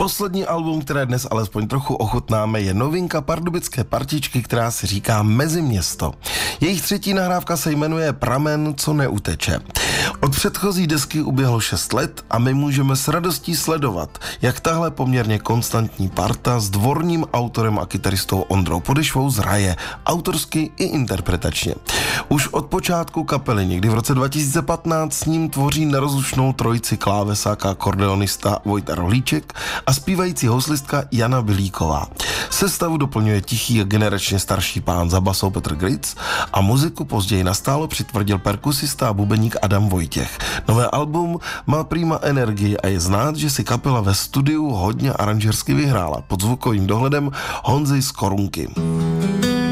Poslední album, které dnes alespoň trochu ochutnáme, je novinka pardubické partičky, která si říká Meziměsto. Jejich třetí nahrávka se jmenuje Pramen, co neuteče. Od předchozí desky uběhlo 6 let a my můžeme s radostí sledovat, jak tahle poměrně konstantní parta s dvorním autorem a kytaristou Ondrou Podešvou zraje, autorsky i interpretačně. Už od počátku kapely, někdy v roce 2015, s ním tvoří nerozlučnou trojici klávesáka akordeonista Vojta Rohlíček a zpívající houslistka Jana Bilíková. Sestavu doplňuje tichý a generačně starší pán za basou Petr Gritz a muziku později nastálo přitvrdil perkusista a bubeník Adam Vojtěch. Nové album má prýma energii a je znát, že si kapela ve studiu hodně aranžersky vyhrála pod zvukovým dohledem Honzy z Korunky.